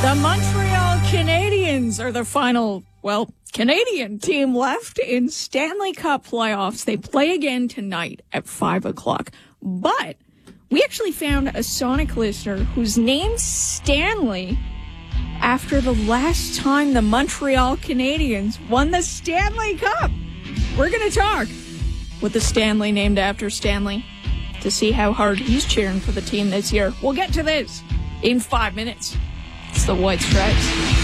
The Montreal Canadiens are the final, Canadian team left in Stanley Cup playoffs. They play again tonight at 5 o'clock. But we actually found a Sonic listener whose name's Stanley after the last time the Montreal Canadiens won the Stanley Cup. We're going to talk with the Stanley named after Stanley to see how hard he's cheering for the team this year. We'll get to this in 5 minutes. It's the White Stripes.